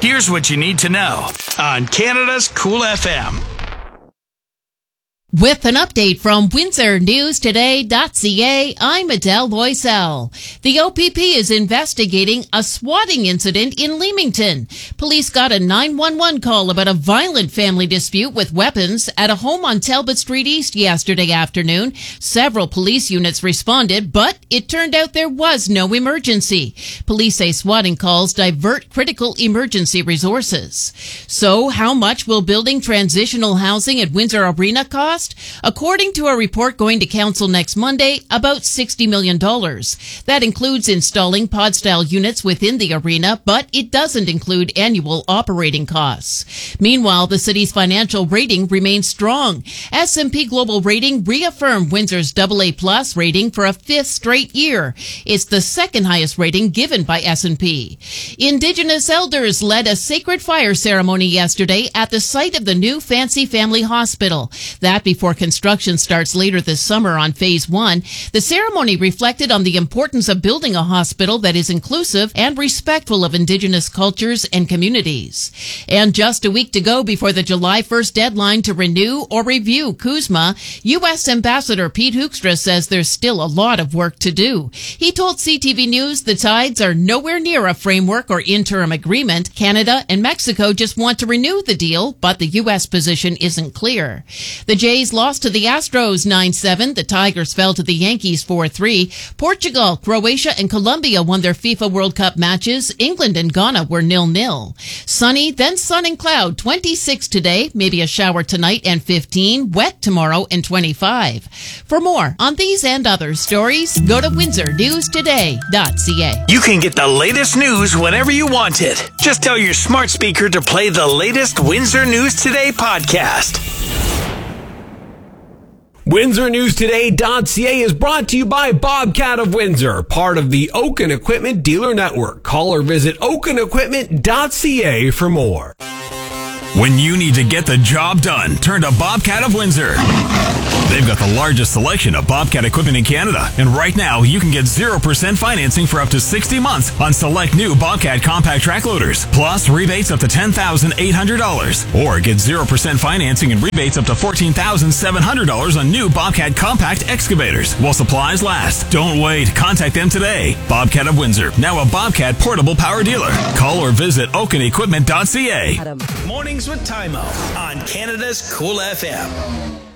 Here's what you need to know on Canada's Cool FM. With an update from WindsorNewsToday.ca, I'm Adele Loisel. The OPP is investigating a swatting incident in Leamington. Police got a 911 call about a violent family dispute with weapons at a home on Talbot Street East yesterday afternoon. Several police units responded, but it turned out there was no emergency. Police say swatting calls divert critical emergency resources. So how much will building transitional housing at Windsor Arena cost? According to a report going to council next Monday, about $60 million. That includes installing pod-style units within the arena, but it doesn't include annual operating costs. Meanwhile, the city's financial rating remains strong. S&P Global Rating reaffirmed Windsor's AA+ rating for a fifth straight year. It's the second highest rating given by S&P. Indigenous elders led a sacred fire ceremony yesterday at the site of the new Fancy Family Hospital. That before construction starts later this summer on Phase 1. The ceremony reflected on the importance of building a hospital that is inclusive and respectful of Indigenous cultures and communities. And just a week to go before the July 1st deadline to renew or review CUSMA, U.S. Ambassador Pete Hoekstra says there's still a lot of work to do. He told CTV News the Tides are nowhere near a framework or interim agreement. Canada and Mexico just want to renew the deal, but the U.S. position isn't clear. The Jays lost to the Astros 9-7. The Tigers fell to the Yankees 4-3. Portugal, Croatia, and Colombia won their FIFA World Cup matches. England and Ghana were 0-0. Sunny, then sun and cloud. 26 today, maybe a shower tonight and 15. Wet tomorrow and 25. For more on these and other stories, go to WindsorNewsToday.ca. You can get the latest news whenever you want it. Just tell your smart speaker to play the latest Windsor News Today podcast. WindsorNewsToday.ca is brought to you by Bobcat of Windsor, part of the Oaken Equipment Dealer Network. Call or visit OakenEquipment.ca for more. When you need to get the job done, turn to Bobcat of Windsor. They've got the largest selection of Bobcat equipment in Canada. And right now, you can get 0% financing for up to 60 months on select new Bobcat compact track loaders. Plus, rebates up to $10,800. Or get 0% financing and rebates up to $14,700 on new Bobcat compact excavators while supplies last. Don't wait. Contact them today. Bobcat of Windsor, now a Bobcat portable power dealer. Call or visit OakenEquipment.ca. Mornings with Tymo on Canada's Cool FM.